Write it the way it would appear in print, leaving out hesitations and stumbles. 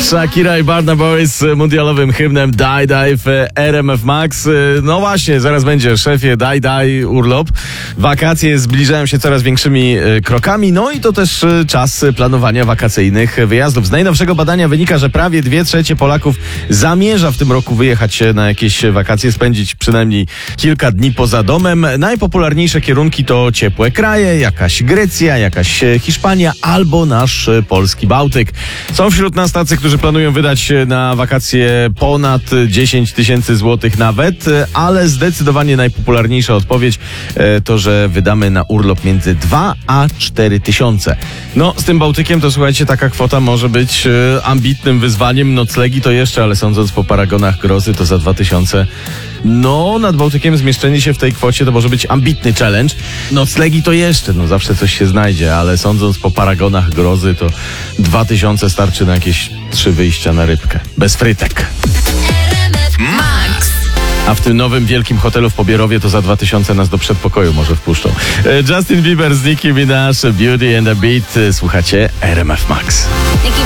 Shakira i Burna Boy z mundialowym hymnem Die Die w RMF Max. No właśnie, zaraz będzie, szefie, daj urlop. Wakacje zbliżają się coraz większymi krokami, no i to też czas planowania wakacyjnych wyjazdów. Z najnowszego badania wynika, że prawie 2/3 Polaków zamierza w tym roku wyjechać na jakieś wakacje, spędzić przynajmniej kilka dni poza domem. Najpopularniejsze kierunki to ciepłe kraje, jakaś Grecja, jakaś Hiszpania albo nasz polski Bałtyk. Są wśród nas tacy, którzy planują wydać na wakacje ponad 10 000 złotych nawet, ale zdecydowanie najpopularniejsza odpowiedź to, że wydamy na urlop między 2 a 4 tysiące. No, z tym Bałtykiem to słuchajcie, taka kwota może być ambitnym wyzwaniem. Noclegi to jeszcze, ale sądząc po paragonach grozy, to za 2000. No, nad Bałtykiem zmieszczenie się w tej kwocie to może być ambitny challenge. Noclegi to jeszcze, no zawsze coś się znajdzie, ale sądząc po paragonach grozy, to 2000 starczy na jakieś 3 wyjścia na rybkę. Bez frytek. Max. A w tym nowym wielkim hotelu w Pobierowie to za 2000 nas do przedpokoju może wpuszczą. Justin Bieber z Nicki Minaj, Beauty and the Beat. Słuchacie RMF Max.